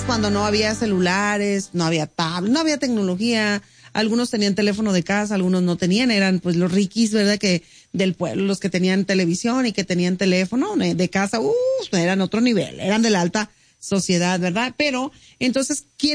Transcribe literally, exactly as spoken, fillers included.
casas cuando no había celulares, no había tablet, no había tecnología. Algunos tenían teléfono de casa, algunos no tenían, eran pues los riquis, ¿verdad? Que del pueblo, los que tenían televisión y que tenían teléfono de casa, uh, eran otro nivel, eran de la alta sociedad, ¿verdad? Pero, entonces, ¿quién